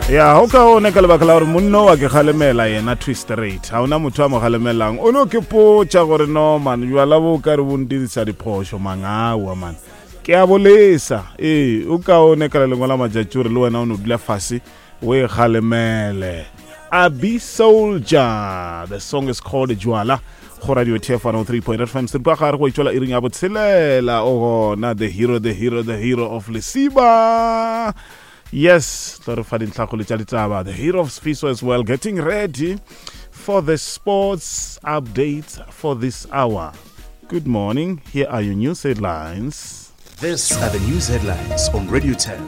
Ya ho ka ona ka lebaka la gore monno wa ke galemela yena twist rate ha ona motho a mo galemelang o no ke potsa gore no man you ala bo ka re bondisa diphosho mangawa man ke a bolesa o ka ona ka le ngola majatjure le wena o no dula fase we galemele Abi Soldier. The song is called Jwala. Go radio TF 103.5 Sipha gare go itšola iring ya botshelela o na the hero of Lesiba. Yes, the hero of Sfiso as well, getting ready for the sports update for this hour. Good morning. Here are your news headlines. These are the news headlines on Radio 10.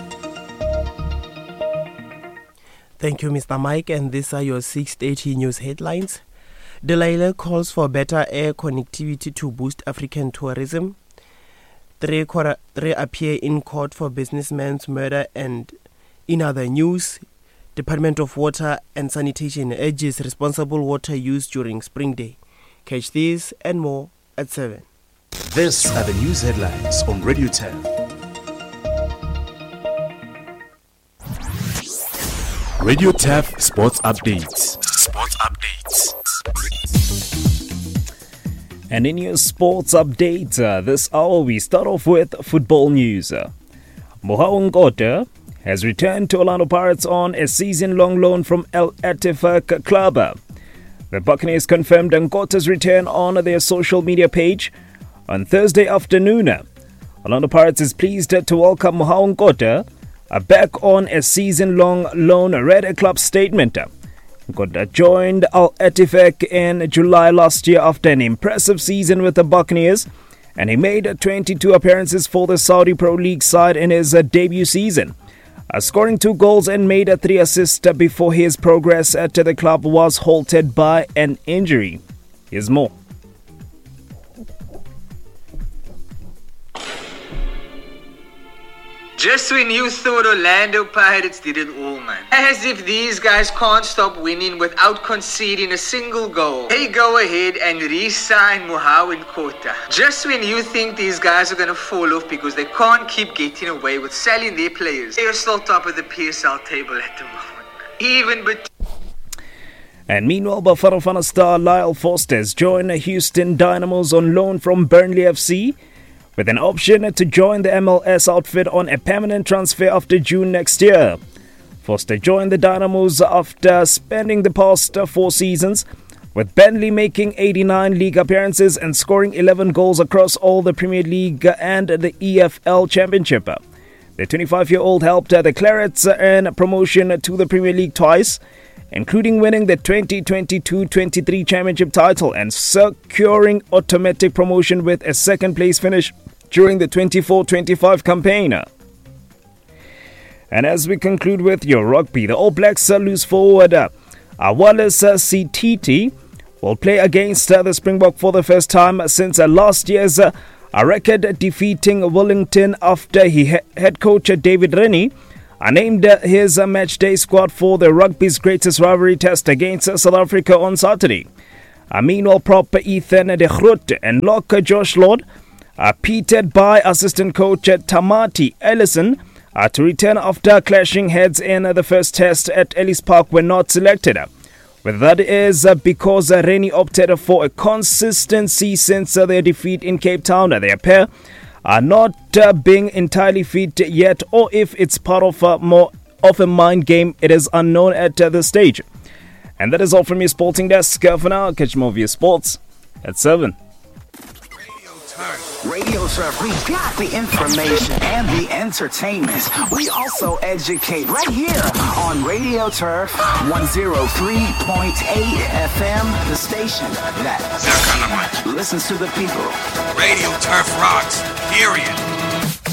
Thank you, Mr. Mike, and these are your 6:30 news headlines. Delaile calls for better air connectivity to boost African tourism. Three appear in court for businessman's murder. And in other news, Department of Water and Sanitation urges responsible water use during Spring Day. Catch these and more at 7. These are the news headlines on Radio 10. Radio TAF Sports Updates. And in your sports update, this hour we start off with football news. Mohaung Kota has returned to Orlando Pirates on a season-long loan from Al Ettifaq Club. The Buccaneers confirmed Nkota's return on their social media page on Thursday afternoon. Orlando Pirates is pleased to welcome Mohaung Kota back on a season-long loan, read a club statement. Kota joined Al Ettifaq in July last year after an impressive season with the Buccaneers, and he made 22 appearances for the Saudi Pro League side in his debut season, scoring 2 goals and made 3 assists before his progress at the club was halted by an injury. Here's more. Just when you thought Orlando Pirates did it all, man. As if these guys can't stop winning without conceding a single goal. They go ahead and re-sign Mohaung Kota. Just when you think these guys are going to fall off because they can't keep getting away with selling their players, they're still top of the PSL table at the moment. And meanwhile, Bafana star Lyle Foster has joined Houston Dynamos on loan from Burnley FC, with an option to join the MLS outfit on a permanent transfer after June next year. Foster joined the Dynamos after spending the past 4 seasons, with Burnley making 89 league appearances and scoring 11 goals across all the Premier League and the EFL Championship. The 25-year-old helped the Clarets earn promotion to the Premier League twice, including winning the 2022-23 Championship title and securing automatic promotion with a second-place finish during the 24-25 campaign. And as we conclude with your rugby, the All Blacks loose forward Wallace Sititi will play against the Springbok for the first time since last year's record defeating Wellington after head coach David Rennie named his match day squad for the rugby's greatest rivalry test against South Africa on Saturday. Meanwhile, prop Ethan de Groot and lock Josh Lord pitted by assistant coach Tamati Ellison to return after clashing heads in the first test at Ellis Park were not selected. Whether that is because Rennie opted for a consistency since their defeat in Cape Town, their pair are not being entirely fit yet, or if it's part of more of a mind game, it is unknown at this stage. And that is all from your sporting desk. For now, catch more of your sports at 7. Radio Turf, we got the information and the entertainment. We also educate right here on Radio Turf 103.8 FM, the station that listens to the people. Radio Turf rocks, period.